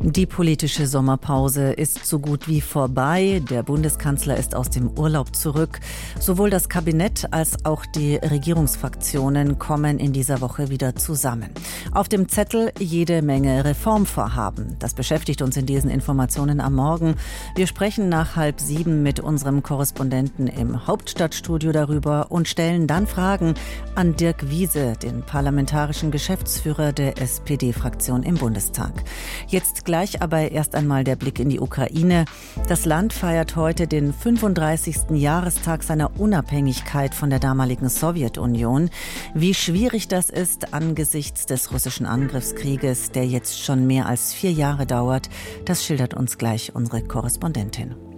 Die politische Sommerpause ist so gut wie vorbei. Der Bundeskanzler ist aus dem Urlaub zurück. Sowohl das Kabinett als auch die Regierungsfraktionen kommen in dieser Woche wieder zusammen. Auf dem Zettel jede Menge Reformvorhaben. Das beschäftigt uns in diesen Informationen am Morgen. Wir sprechen nach 6:30 mit unserem Korrespondenten im Hauptstadtstudio darüber und stellen dann Fragen an Dirk Wiese, den parlamentarischen Geschäftsführer der SPD-Fraktion im Bundestag. Jetzt gleich aber erst einmal der Blick in die Ukraine. Das Land feiert heute den 35. Jahrestag seiner Unabhängigkeit von der damaligen Sowjetunion. Wie schwierig das ist angesichts des russischen Angriffskrieges, der jetzt schon mehr als 4 Jahre dauert, das schildert uns gleich unsere Korrespondentin.